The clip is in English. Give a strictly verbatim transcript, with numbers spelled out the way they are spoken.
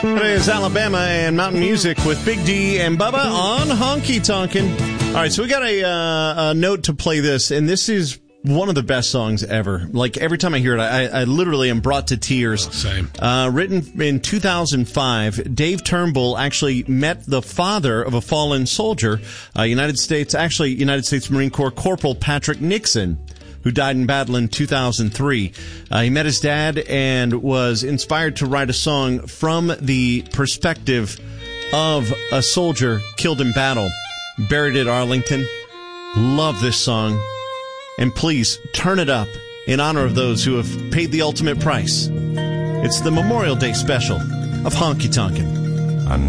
It is Alabama and Mountain Music with Big D and Bubba on Honky Tonkin'. All right, so we got a, uh, a note to play this, and this is one of the best songs ever. Like, every time I hear it, I, I literally am brought to tears. Oh, same. Uh, written in two thousand five, Dave Turnbull actually met the father of a fallen soldier, uh, United States, actually United States Marine Corps Corporal Patrick Nixon, who died in battle in two thousand three. Uh, he met his dad and was inspired to write a song from the perspective of a soldier killed in battle, buried at Arlington. Love this song. And please, turn it up in honor of those who have paid the ultimate price. It's the Memorial Day special of Honky Tonkin'.